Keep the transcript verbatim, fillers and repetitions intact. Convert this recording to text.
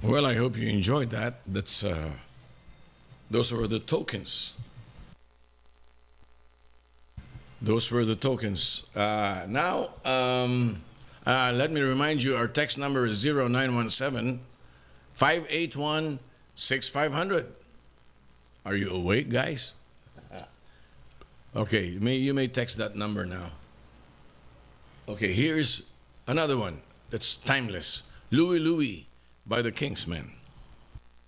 Well, I hope you enjoyed that. That's uh, those were the tokens. Those were the tokens. Uh, now, um, uh, let me remind you, our text number is zero nine one seven, five eight one, six five zero zero. Are you awake, guys? Okay, you may, you may text that number now. Okay, here's another one that's timeless. Louie Louie by the Kingsmen.